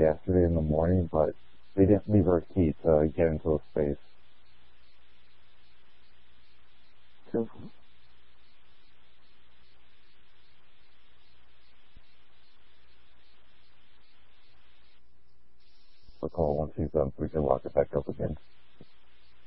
yesterday in the morning, but they didn't leave our key to get into the space. So, So call once he's done so we can lock it back up again.